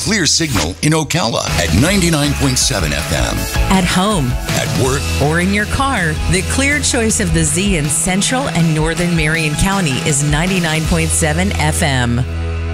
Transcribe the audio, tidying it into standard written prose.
Clear signal in Ocala at 99.7 FM. At home, At work, or in your car, the clear choice of the Z in Central and Northern Marion County is 99.7 FM.